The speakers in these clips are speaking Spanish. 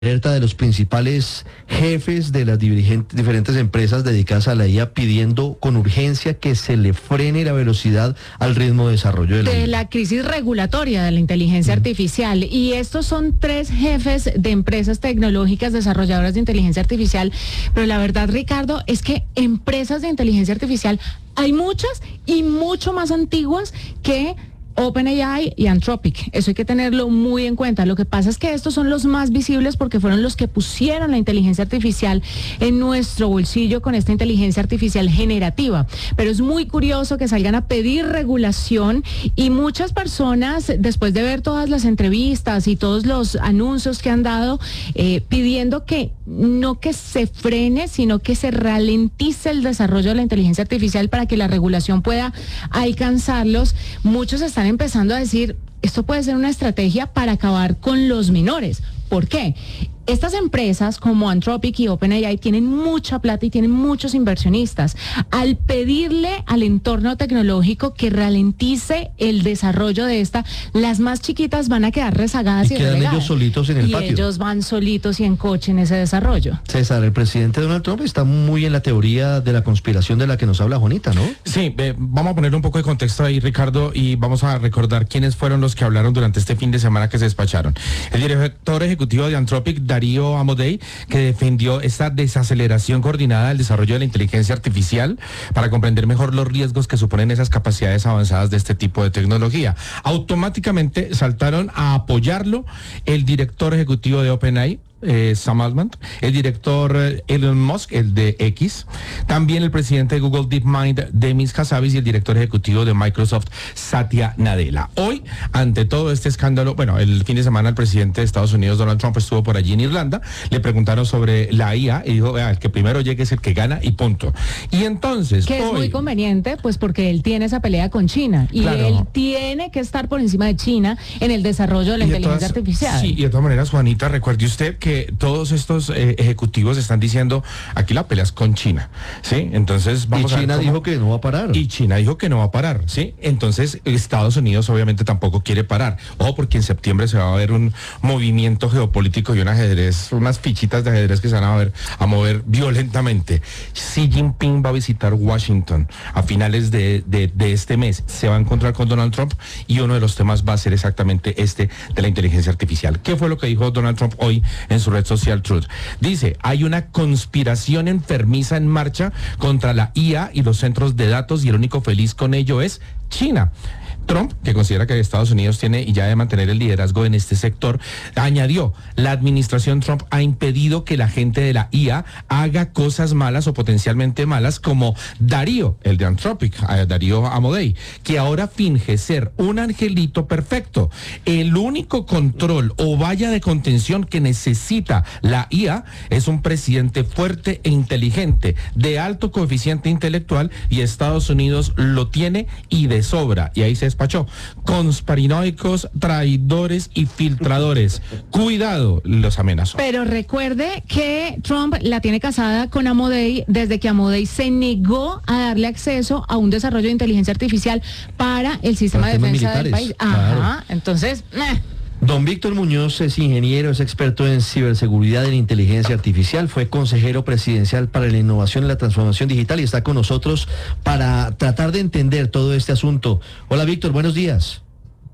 alerta de los principales jefes de las diferentes empresas dedicadas a la IA pidiendo con urgencia que se le frene la velocidad al ritmo de desarrollo de la IA. La crisis regulatoria de la inteligencia artificial. Y estos son 3 jefes de empresas tecnológicas desarrolladoras de inteligencia artificial. Pero la verdad, Ricardo, es que empresas de inteligencia artificial hay muchas y mucho más antiguas que OpenAI y Anthropic. Eso hay que tenerlo muy en cuenta. Lo que pasa es que estos son los más visibles porque fueron los que pusieron la inteligencia artificial en nuestro bolsillo con esta inteligencia artificial generativa. Pero es muy curioso que salgan a pedir regulación y muchas personas, después de ver todas las entrevistas y todos los anuncios que han dado, pidiendo que no que se frene, sino que se ralentice el desarrollo de la inteligencia artificial para que la regulación pueda alcanzarlos. Muchos están empezando a decir, esto puede ser una estrategia para acabar con los menores. ¿Por qué? Estas empresas como Anthropic y OpenAI tienen mucha plata y tienen muchos inversionistas. Al pedirle al entorno tecnológico que ralentice el desarrollo de las más chiquitas van a quedar rezagadas y quedan relegadas. Ellos solitos en el patio. Y ellos van solitos y en coche en ese desarrollo. César, el presidente Donald Trump está muy en la teoría de la conspiración de la que nos habla Juanita, ¿no? Sí, vamos a poner un poco de contexto ahí, Ricardo, y vamos a recordar quiénes fueron los que hablaron durante este fin de semana que se despacharon. El director ejecutivo de Anthropic, Darío Amodei, que defendió esta desaceleración coordinada del desarrollo de la inteligencia artificial para comprender mejor los riesgos que suponen esas capacidades avanzadas de este tipo de tecnología. Automáticamente saltaron a apoyarlo el director ejecutivo de OpenAI, Sam Altman, el director Elon Musk, el de X, también el presidente de Google DeepMind, Demis Hassabis, y el director ejecutivo de Microsoft, Satya Nadella. Hoy, ante todo este escándalo, bueno, el fin de semana el presidente de Estados Unidos, Donald Trump, estuvo por allí en Irlanda, le preguntaron sobre la IA y dijo, vea, el que primero llegue es el que gana y punto. Y entonces, que es muy conveniente, pues porque él tiene esa pelea con China y claro, él tiene que estar por encima de China en el desarrollo de la inteligencia artificial. Sí, y de todas maneras, Juanita, recuerde usted que todos estos ejecutivos están diciendo, aquí la pelea es con China, ¿sí? Entonces vamos a ver. Y China dijo que no va a parar. Y China dijo que no va a parar, ¿sí? Entonces Estados Unidos obviamente tampoco quiere parar. Ojo, porque en septiembre se va a ver un movimiento geopolítico y un ajedrez, unas fichitas de ajedrez que se van a mover violentamente. Xi Jinping va a visitar Washington a finales de este mes. Se va a encontrar con Donald Trump y uno de los temas va a ser exactamente este de la inteligencia artificial. ¿Qué fue lo que dijo Donald Trump hoy en su red social Truth? Dice, hay una conspiración enfermiza en marcha contra la IA y los centros de datos y el único feliz con ello es China. Trump, que considera que Estados Unidos tiene y ya debe mantener el liderazgo en este sector, añadió, la administración Trump ha impedido que la gente de la IA haga cosas malas o potencialmente malas como Darío, el de Anthropic, Darío Amodei, que ahora finge ser un angelito perfecto. El único control o valla de contención que necesita la IA es un presidente fuerte e inteligente, de alto coeficiente intelectual, y Estados Unidos lo tiene y de sobra. Y ahí se despachó. Conspiranoicos, traidores y filtradores. Cuidado, los amenazó. Pero recuerde que Trump la tiene casada con Amodei desde que Amodei se negó a darle acceso a un desarrollo de inteligencia artificial para el sistema de defensa del país. Ajá, claro. Entonces... Don Víctor Muñoz es ingeniero, es experto en ciberseguridad y inteligencia artificial, fue consejero presidencial para la innovación y la transformación digital y está con nosotros para tratar de entender todo este asunto. Hola Víctor, buenos días.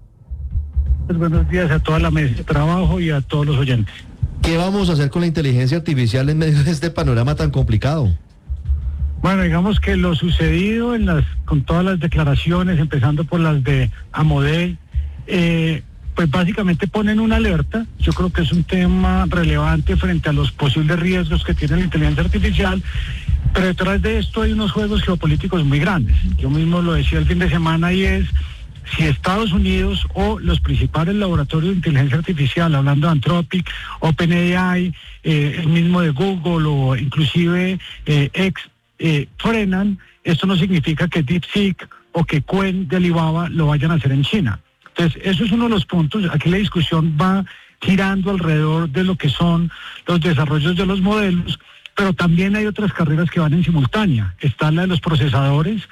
Pues buenos días a toda la mesa de trabajo y a todos los oyentes. ¿Qué vamos a hacer con la inteligencia artificial en medio de este panorama tan complicado? Bueno, digamos que lo sucedido con todas las declaraciones, empezando por las de Amodei, pues básicamente ponen una alerta. Yo creo que es un tema relevante frente a los posibles riesgos que tiene la inteligencia artificial, pero detrás de esto hay unos juegos geopolíticos muy grandes. Yo mismo lo decía el fin de semana y es, si Estados Unidos o los principales laboratorios de inteligencia artificial, hablando de Anthropic, OpenAI, el mismo de Google o inclusive X, frenan, esto no significa que DeepSeek o que Qwen de Alibaba lo vayan a hacer en China. Entonces, eso es uno de los puntos. Aquí la discusión va girando alrededor de lo que son los desarrollos de los modelos, pero también hay otras carreras que van en simultánea. Está la de los procesadores,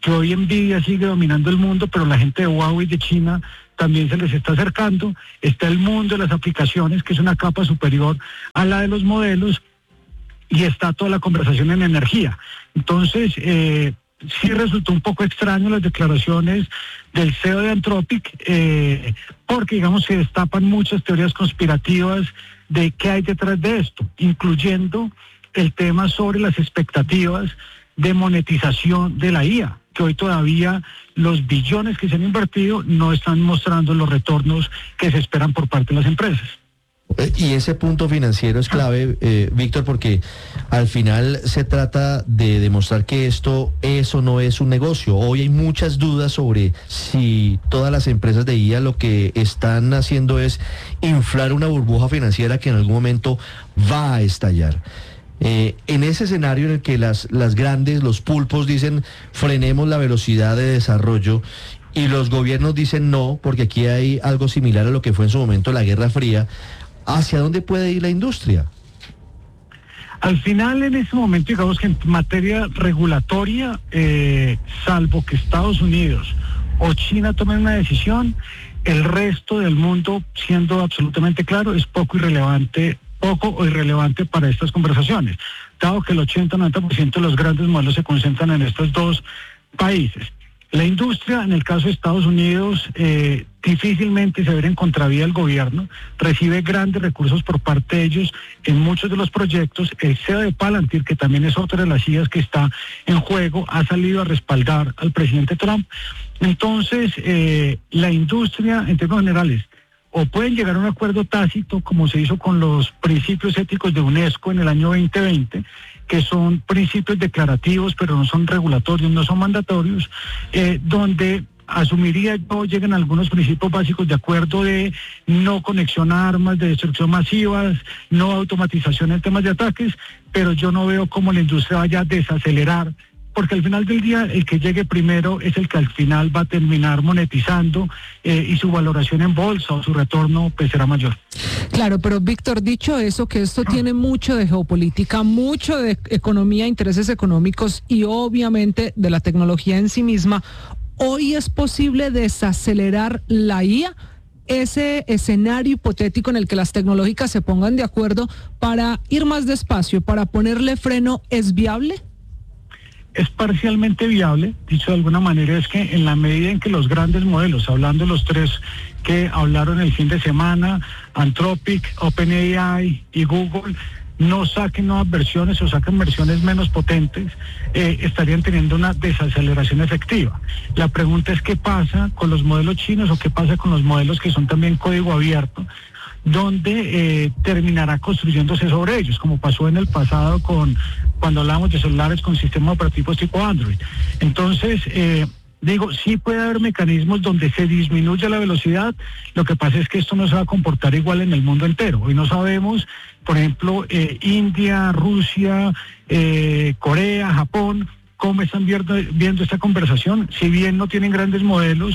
que hoy Nvidia sigue dominando el mundo, pero la gente de Huawei de China también se les está acercando. Está el mundo de las aplicaciones, que es una capa superior a la de los modelos, y está toda la conversación en energía. Entonces, sí resultó un poco extraño las declaraciones del CEO de Anthropic, porque, digamos, se destapan muchas teorías conspirativas de qué hay detrás de esto, incluyendo el tema sobre las expectativas de monetización de la IA, que hoy todavía los billones que se han invertido no están mostrando los retornos que se esperan por parte de las empresas. Y ese punto financiero es clave, Víctor, porque al final se trata de demostrar que eso no es un negocio. Hoy hay muchas dudas sobre si todas las empresas de IA lo que están haciendo es inflar una burbuja financiera que en algún momento va a estallar. En ese escenario en el que las grandes, los pulpos dicen frenemos la velocidad de desarrollo y los gobiernos dicen no, porque aquí hay algo similar a lo que fue en su momento la Guerra Fría, ¿hacia dónde puede ir la industria? Al final, en ese momento, digamos que en materia regulatoria, salvo que Estados Unidos o China tomen una decisión, el resto del mundo, siendo absolutamente claro, es poco o irrelevante para estas conversaciones, dado que el 80-90% de los grandes modelos se concentran en estos dos países. La industria, en el caso de Estados Unidos, difícilmente se ve en contravía del gobierno, recibe grandes recursos por parte de ellos en muchos de los proyectos. El CEO de Palantir, que también es otra de las IAs que está en juego, ha salido a respaldar al presidente Trump. Entonces, la industria, en términos generales, o pueden llegar a un acuerdo tácito, como se hizo con los principios éticos de UNESCO en el año 2020, que son principios declarativos, pero no son regulatorios, no son mandatorios, donde asumiría yo llegan algunos principios básicos de acuerdo de no conexión a armas de destrucción masivas, no automatización en temas de ataques, pero yo no veo cómo la industria vaya a desacelerar, porque al final del día el que llegue primero es el que al final va a terminar monetizando y su valoración en bolsa o su retorno pues será mayor. Claro, pero Víctor, dicho eso, que esto tiene mucho de geopolítica, mucho de economía, intereses económicos y obviamente de la tecnología en sí misma, ¿hoy es posible desacelerar la IA? Ese escenario hipotético en el que las tecnológicas se pongan de acuerdo para ir más despacio, para ponerle freno, ¿es viable? Es parcialmente viable, dicho de alguna manera, es que en la medida en que los grandes modelos, hablando de los tres que hablaron el fin de semana, Anthropic, OpenAI y Google, no saquen nuevas versiones o saquen versiones menos potentes, estarían teniendo una desaceleración efectiva. La pregunta es qué pasa con los modelos chinos o qué pasa con los modelos que son también código abierto, donde terminará construyéndose sobre ellos, como pasó en el pasado cuando hablábamos de celulares con sistemas operativos tipo Android. Entonces, sí puede haber mecanismos donde se disminuya la velocidad, lo que pasa es que esto no se va a comportar igual en el mundo entero. Hoy no sabemos, por ejemplo, India, Rusia, Corea, Japón, cómo están viendo esta conversación, si bien no tienen grandes modelos,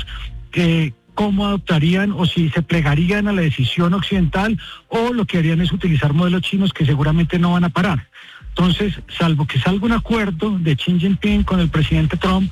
cómo adoptarían o si se plegarían a la decisión occidental o lo que harían es utilizar modelos chinos que seguramente no van a parar. Entonces, salvo que salga un acuerdo de Xi Jinping con el presidente Trump,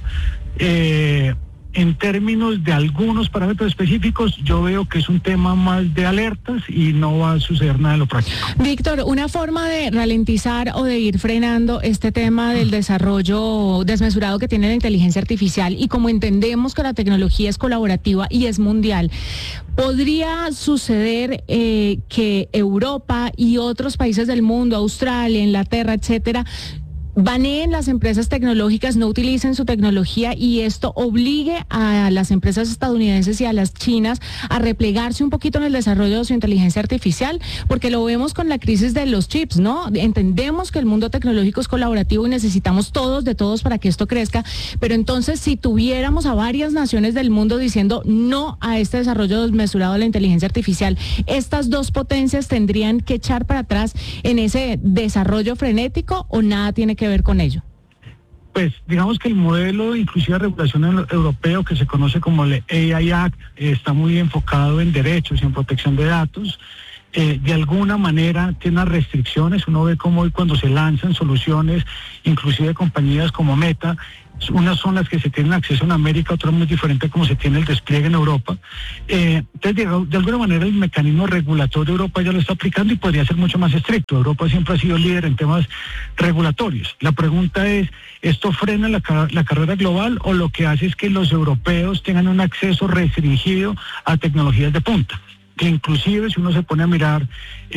en términos de algunos parámetros específicos, yo veo que es un tema más de alertas y no va a suceder nada de lo práctico. Víctor, una forma de ralentizar o de ir frenando este tema del desarrollo desmesurado que tiene la inteligencia artificial, y como entendemos que la tecnología es colaborativa y es mundial, ¿podría suceder que Europa y otros países del mundo, Australia, Inglaterra, etcétera, baneen las empresas tecnológicas, no utilicen su tecnología y esto obligue a las empresas estadounidenses y a las chinas a replegarse un poquito en el desarrollo de su inteligencia artificial? Porque lo vemos con la crisis de los chips, ¿no? Entendemos que el mundo tecnológico es colaborativo y necesitamos todos de todos para que esto crezca, pero entonces si tuviéramos a varias naciones del mundo diciendo no a este desarrollo desmesurado de la inteligencia artificial, ¿estas dos potencias tendrían que echar para atrás en ese desarrollo frenético o nada tiene que ver con ello? Pues digamos que el modelo inclusive de regulación europeo que se conoce como el AI Act está muy enfocado en derechos y en protección de datos. De alguna manera tiene unas restricciones. Uno ve cómo hoy cuando se lanzan soluciones, inclusive compañías como Meta, Unas son las que se tienen acceso en América, otras muy diferentes como se tiene el despliegue en Europa. Entonces, de alguna manera, el mecanismo regulatorio de Europa ya lo está aplicando y podría ser mucho más estricto. Europa siempre ha sido líder en temas regulatorios. La pregunta es, ¿esto frena la carrera global o lo que hace es que los europeos tengan un acceso restringido a tecnologías de punta? Que inclusive, si uno se pone a mirar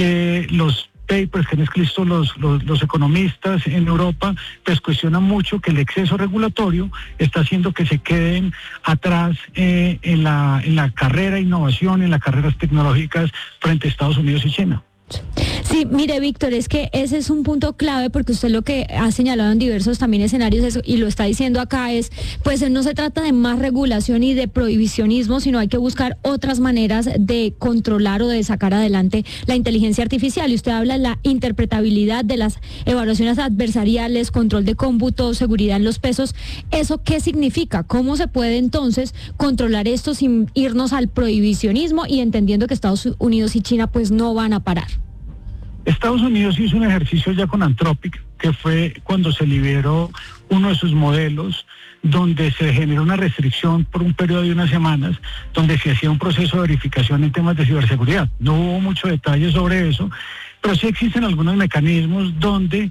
los papers que han escrito los economistas en Europa, pues cuestionan mucho que el exceso regulatorio está haciendo que se queden atrás en la carrera de innovación, en las carreras tecnológicas frente a Estados Unidos y China. Sí, mire, Víctor, es que ese es un punto clave porque usted lo que ha señalado en diversos también escenarios y lo está diciendo acá es, pues no se trata de más regulación y de prohibicionismo, sino hay que buscar otras maneras de controlar o de sacar adelante la inteligencia artificial. Y usted habla de la interpretabilidad de las evaluaciones adversariales, control de cómputo, seguridad en los pesos. ¿Eso qué significa? ¿Cómo se puede entonces controlar esto sin irnos al prohibicionismo y entendiendo que Estados Unidos y China pues no van a parar? Estados Unidos hizo un ejercicio ya con Anthropic, que fue cuando se liberó uno de sus modelos, donde se generó una restricción por un periodo de unas semanas, donde se hacía un proceso de verificación en temas de ciberseguridad. No hubo mucho detalle sobre eso, pero sí existen algunos mecanismos donde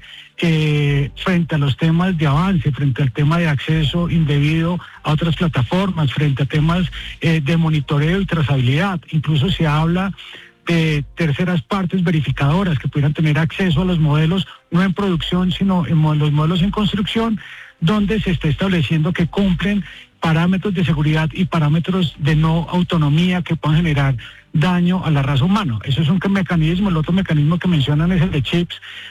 frente a los temas de avance, frente al tema de acceso indebido a otras plataformas, frente a temas de monitoreo y trazabilidad, incluso se habla de terceras partes verificadoras que pudieran tener acceso a los modelos, no en producción, sino en los modelos en construcción, donde se está estableciendo que cumplen parámetros de seguridad y parámetros de no autonomía que puedan generar daño a la raza humana. Eso es un mecanismo. El otro mecanismo que mencionan es el de chips,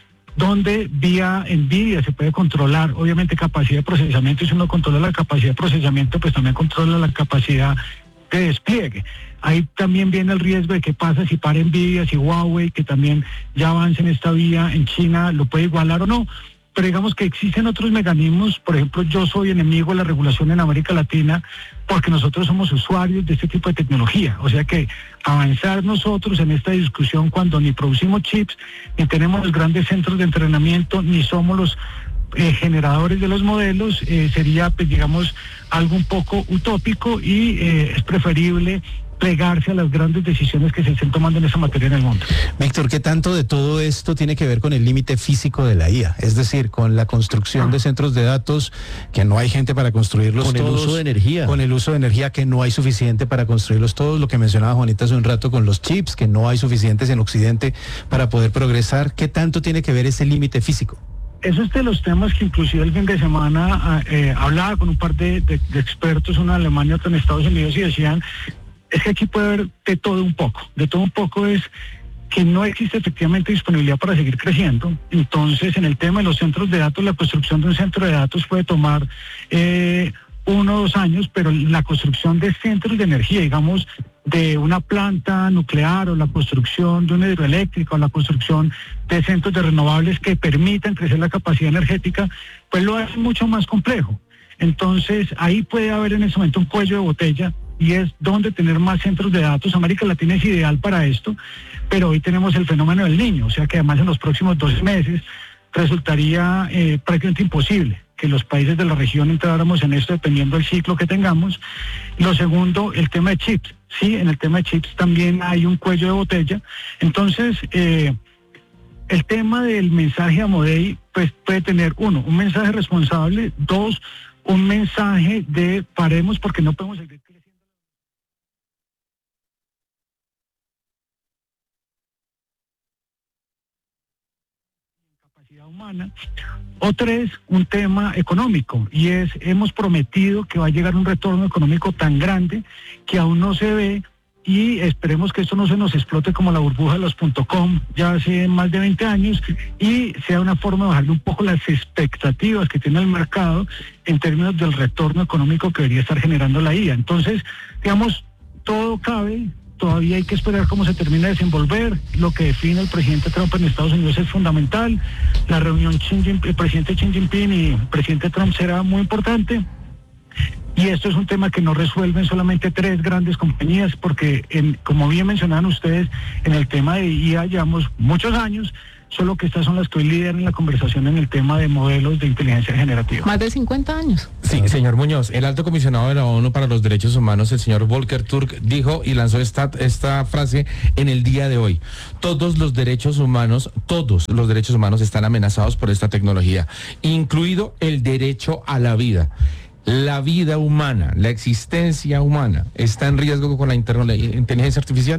donde vía NVIDIA se puede controlar, obviamente, capacidad de procesamiento, y si uno controla la capacidad de procesamiento, pues también controla la capacidad de despliegue. Ahí también viene el riesgo de qué pasa si para NVIDIA, si Huawei, que también ya avanza en esta vía en China, lo puede igualar o no. Pero digamos que existen otros mecanismos. Por ejemplo, yo soy enemigo de la regulación en América Latina porque nosotros somos usuarios de este tipo de tecnología. O sea que avanzar nosotros en esta discusión cuando ni producimos chips, ni tenemos los grandes centros de entrenamiento, ni somos los generadores de los modelos, sería, pues, digamos, algo un poco utópico y es preferible plegarse a las grandes decisiones que se estén tomando en esa materia en el mundo. Víctor, ¿qué tanto de todo esto tiene que ver con el límite físico de la IA? Es decir, con la construcción de centros de datos, que no hay gente para construirlos todos. Con el uso de energía. Con el uso de energía, que no hay suficiente para construirlos todos. Lo que mencionaba Juanita hace un rato con los chips, que no hay suficientes en Occidente para poder progresar. ¿Qué tanto tiene que ver ese límite físico? Eso es de los temas que inclusive el fin de semana hablaba con un par de expertos, uno en Alemania, otro en Estados Unidos, y decían, es que aquí puede haber de todo un poco. De todo un poco es que no existe efectivamente disponibilidad para seguir creciendo. Entonces, en el tema de los centros de datos, la construcción de un centro de datos puede tomar 1 o 2 años, pero la construcción de centros de energía, digamos, de una planta nuclear, o la construcción de una hidroeléctrica, o la construcción de centros de renovables que permitan crecer la capacidad energética, pues lo hace mucho más complejo. Entonces, ahí puede haber en ese momento un cuello de botella, y es donde tener más centros de datos. América Latina es ideal para esto, pero hoy tenemos el fenómeno del Niño, o sea que además en los próximos 12 meses resultaría prácticamente imposible que los países de la región entráramos en esto dependiendo del ciclo que tengamos. Lo segundo, el tema de chips. Sí, en el tema de chips también hay un cuello de botella. Entonces, el tema del mensaje a Modei, pues puede tener, 1, un mensaje responsable, 2, un mensaje de paremos porque no podemos seguir creciendo. Capacidad humana. O 3, un tema económico, y es, hemos prometido que va a llegar un retorno económico tan grande que aún no se ve, y esperemos que esto no se nos explote como la burbuja de los .com ya hace más de 20 años, y sea una forma de bajarle un poco las expectativas que tiene el mercado en términos del retorno económico que debería estar generando la IA. Entonces, digamos, todo cabe. Todavía hay que esperar cómo se termina de desenvolver. Lo que define el presidente Trump en Estados Unidos es fundamental. La reunión el presidente Xi Jinping y el presidente Trump será muy importante. Y esto es un tema que no resuelven solamente 3 grandes compañías, porque como bien mencionaban ustedes, en el tema de IA llevamos muchos años, solo que estas son las que hoy lideran la conversación en el tema de modelos de inteligencia generativa. Más de 50 años. Sí, señor Muñoz, el alto comisionado de la ONU para los Derechos Humanos, el señor Volker Turk, dijo y lanzó esta frase en el día de hoy. Todos los derechos humanos están amenazados por esta tecnología, incluido el derecho a la vida. La vida humana, la existencia humana, ¿está en riesgo con la inteligencia artificial?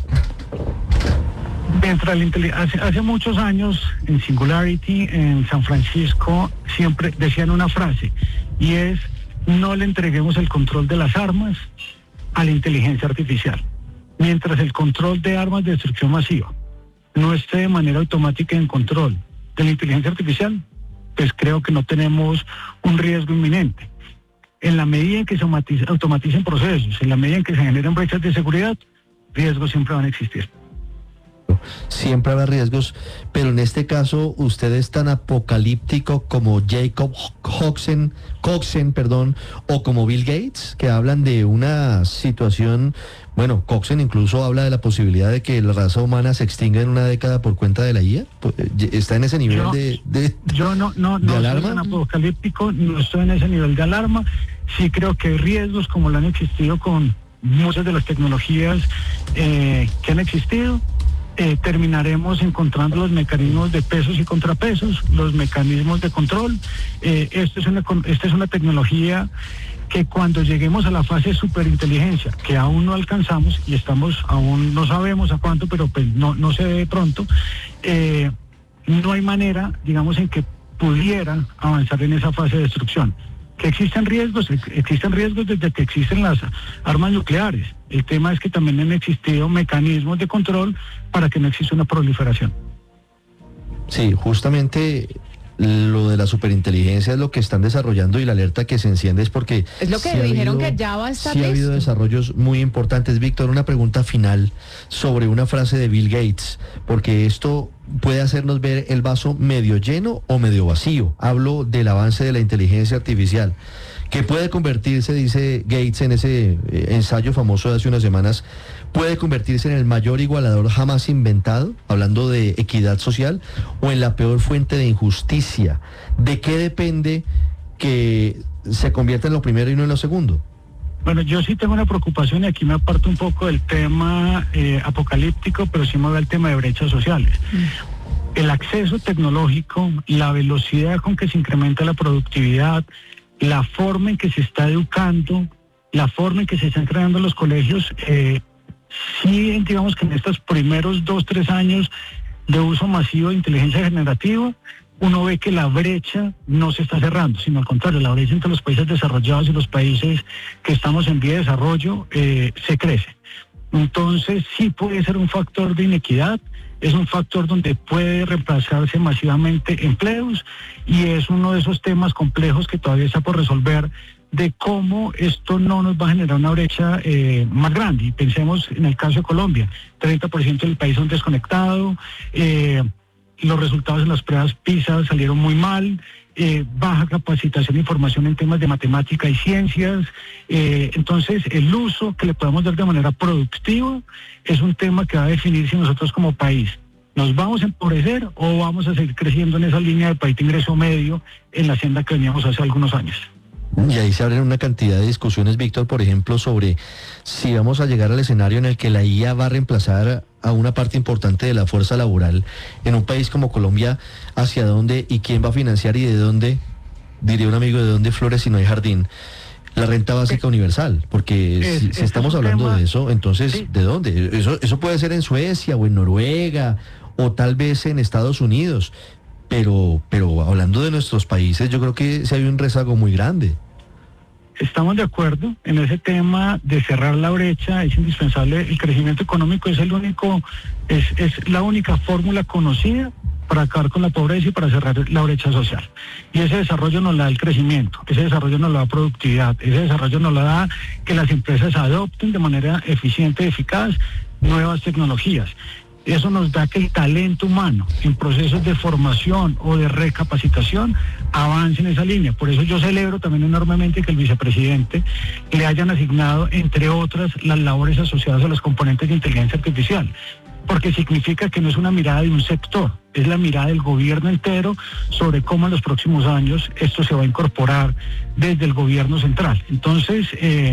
Hace muchos años en Singularity, en San Francisco, siempre decían una frase, y es: no le entreguemos el control de las armas a la inteligencia artificial. Mientras el control de armas de destrucción masiva no esté de manera automática en control de la inteligencia artificial, pues creo que no tenemos un riesgo inminente. En la medida en que se automaticen procesos, en la medida en que se generen brechas de seguridad, riesgos siempre van a existir. Siempre habrá riesgos, pero en este caso usted es tan apocalíptico como Jacob Coxen, o como Bill Gates, que hablan de una situación. Bueno, Coxen incluso habla de la posibilidad de que la raza humana se extinga en una década por cuenta de la IA. ¿Está en ese nivel yo no de alarma? Soy tan apocalíptico, no estoy en ese nivel de alarma. Sí creo que hay riesgos, como lo han existido con muchas de las tecnologías que han existido. Terminaremos encontrando los mecanismos de pesos y contrapesos, los mecanismos de control. Esta es una tecnología que cuando lleguemos a la fase de superinteligencia, que aún no alcanzamos y aún no sabemos a cuánto, pero pues no se ve pronto, no hay manera, digamos, en que pudiera avanzar en esa fase de destrucción. Que existen riesgos desde que existen las armas nucleares. El tema es que también han existido mecanismos de control para que no exista una proliferación. Sí, justamente lo de la superinteligencia es lo que están desarrollando, y la alerta que se enciende es porque... Es lo que dijeron que ya va a estar listo. Ha habido desarrollos muy importantes. Víctor, una pregunta final sobre una frase de Bill Gates, porque esto puede hacernos ver el vaso medio lleno o medio vacío. Hablo del avance de la inteligencia artificial, que puede convertirse, dice Gates en ese ensayo famoso de hace unas semanas, puede convertirse en el mayor igualador jamás inventado, hablando de equidad social, o en la peor fuente de injusticia. ¿De qué depende que se convierta en lo primero y no en lo segundo? Bueno, yo sí tengo una preocupación, y aquí me aparto un poco del tema apocalíptico, pero sí me voy al tema de brechas sociales. El acceso tecnológico, la velocidad con que se incrementa la productividad, la forma en que se está educando, la forma en que se están creando los colegios, sí, digamos que en estos primeros 2-3 años de uso masivo de inteligencia generativa, uno ve que la brecha no se está cerrando, sino al contrario, la brecha entre los países desarrollados y los países que estamos en vía de desarrollo se crece. Entonces sí puede ser un factor de inequidad, es un factor donde puede reemplazarse masivamente empleos, y es uno de esos temas complejos que todavía está por resolver, de cómo esto no nos va a generar una brecha más grande. Y pensemos en el caso de Colombia, 30% del país son desconectados, los resultados en las pruebas PISA salieron muy mal, baja capacitación e información en temas de matemática y ciencias. Entonces, el uso que le podemos dar de manera productiva es un tema que va a definir si nosotros como país nos vamos a empobrecer o vamos a seguir creciendo en esa línea de país de ingreso medio en la senda que veníamos hace algunos años. Y ahí se abren una cantidad de discusiones, Víctor, por ejemplo, sobre si vamos a llegar al escenario en el que la IA va a reemplazar a una parte importante de la fuerza laboral en un país como Colombia. ¿Hacia dónde y quién va a financiar y de dónde? Diría un amigo, ¿de dónde flores si no hay jardín? La renta básica universal, porque si estamos hablando de eso, entonces, sí. ¿De dónde? Eso puede ser en Suecia o en Noruega o tal vez en Estados Unidos. Pero hablando de nuestros países, yo creo que sí hay un rezago muy grande. Estamos de acuerdo en ese tema de cerrar la brecha, es indispensable. El crecimiento económico es la única fórmula conocida para acabar con la pobreza y para cerrar la brecha social. Y ese desarrollo nos la da el crecimiento, ese desarrollo nos la da productividad, ese desarrollo nos la da que las empresas adopten de manera eficiente y eficaz nuevas tecnologías. Eso nos da que el talento humano en procesos de formación o de recapacitación avance en esa línea. Por eso yo celebro también enormemente que el vicepresidente le hayan asignado, entre otras, las labores asociadas a los componentes de inteligencia artificial. porque significa que no es una mirada de un sector, es la mirada del gobierno entero sobre cómo en los próximos años esto se va a incorporar desde el gobierno central. Entonces,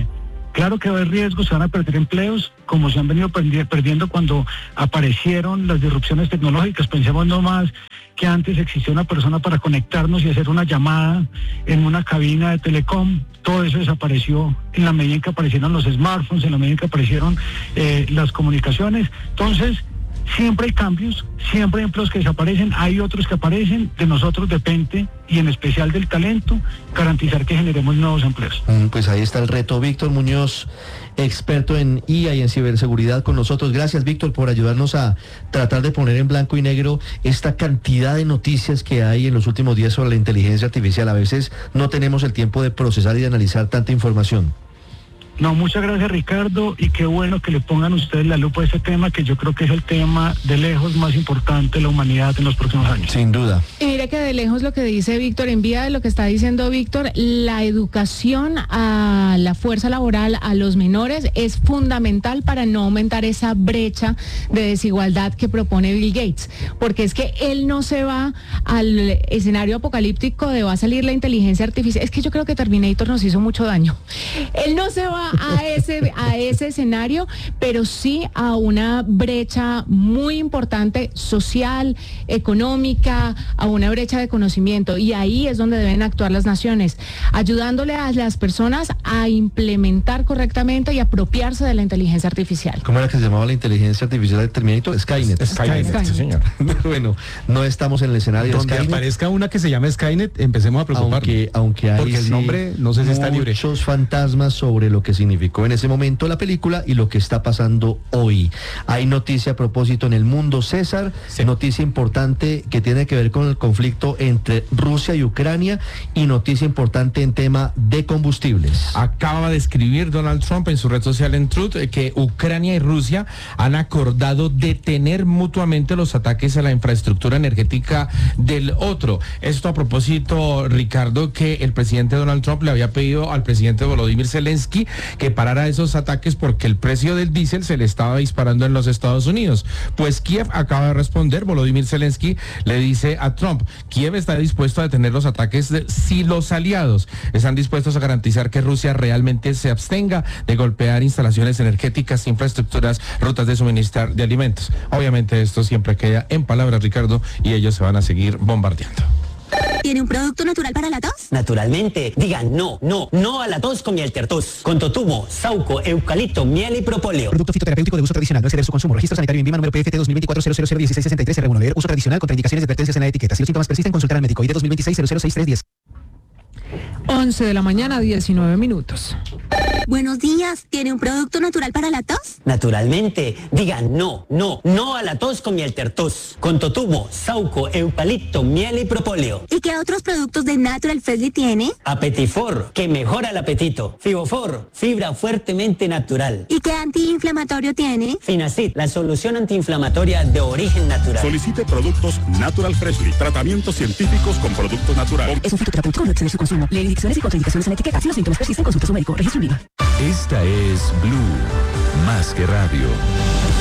claro que va a haber riesgos, se van a perder empleos, como se han venido perdiendo cuando aparecieron las disrupciones tecnológicas. Pensemos no más que antes existía una persona para conectarnos y hacer una llamada en una cabina de telecom. Todo eso desapareció en la medida en que aparecieron los smartphones, en la medida en que aparecieron las comunicaciones. Entonces, siempre hay cambios, siempre hay empleos que desaparecen, hay otros que aparecen. De nosotros depende, y en especial del talento, garantizar que generemos nuevos empleos. Pues ahí está el reto. Víctor Muñoz, experto en IA y en ciberseguridad, con nosotros. Gracias, Víctor, por ayudarnos a tratar de poner en blanco y negro esta cantidad de noticias que hay en los últimos días sobre la inteligencia artificial. A veces no tenemos el tiempo de procesar y de analizar tanta información. No, muchas gracias, Ricardo, y qué bueno que le pongan ustedes la lupa a este tema, que yo creo que es el tema de lejos más importante de la humanidad en los próximos años. Sin duda. Y mire que de lejos lo que dice Víctor, en vía de lo que está diciendo Víctor, la educación a la fuerza laboral, a los menores, es fundamental para no aumentar esa brecha de desigualdad que propone Bill Gates, porque es que él no se va al escenario apocalíptico de va a salir la inteligencia artificial. Es que yo creo que Terminator nos hizo mucho daño. Él no se va a ese escenario, pero sí a una brecha muy importante social, económica, a una brecha de conocimiento, y ahí es donde deben actuar las naciones, ayudándole a las personas a implementar correctamente y apropiarse de la inteligencia artificial. ¿Cómo era que se llamaba la inteligencia artificial de Terminator? Skynet. Skynet, sí, señor. Bueno, no estamos en el escenario Donde de Skynet. aparezca una que se llame Skynet, empecemos a preocuparnos. Aunque hay porque el nombre no sé si está libre. Muchos fantasmas sobre lo que significó en ese momento la película y lo que está pasando hoy. Hay noticia a propósito en El Mundo, César, noticia importante que tiene que ver con el conflicto entre Rusia y Ucrania, y noticia importante en tema de combustibles. Acaba de escribir Donald Trump en su red social en Truth que Ucrania y Rusia han acordado detener mutuamente los ataques a la infraestructura energética del otro. Esto a propósito, Ricardo, que el presidente Donald Trump le había pedido al presidente Volodymyr Zelensky que parara esos ataques porque el precio del diésel se le estaba disparando en los Estados Unidos. Pues Kiev acaba de responder. Volodymyr Zelensky le dice a Trump: Kiev está dispuesto a detener los ataques si los aliados están dispuestos a garantizar que Rusia realmente se abstenga de golpear instalaciones energéticas, infraestructuras, rutas de suministrar de alimentos. Obviamente esto siempre queda en palabras, Ricardo, y ellos se van a seguir bombardeando. ¿Tiene un producto natural para la tos? Naturalmente. Digan no a la tos con miel tertos. Con totumo, sauco, eucalipto, miel y propóleo. Producto fitoterapéutico de uso tradicional, no exceder su consumo. Registro sanitario INVIMA número PFT 2024-001663 R1. Leer uso tradicional, contraindicaciones y advertencias en la etiqueta. Si los síntomas persisten, consultar al médico. ID 2026-006310. 11 de la mañana, 19 minutos. Buenos días. ¿Tiene un producto natural para la tos? Naturalmente. Digan no a la tos con miel tertos. Con totumo, sauco, eucalipto, miel y propóleo. ¿Y qué otros productos de Natural Freshly tiene? Apetifor, que mejora el apetito. Fibofor, fibra fuertemente natural. ¿Y qué antiinflamatorio tiene? Finacid, la solución antiinflamatoria de origen natural. Solicite productos Natural Freshly, tratamientos científicos con productos naturales. Es un fitoterapéutico, no exceder su consumo. Leer indicaciones y contraindicaciones en la etiqueta. Si los síntomas persisten, consulta a su médico. Registro INVIMA. Esta es Blue, más que radio.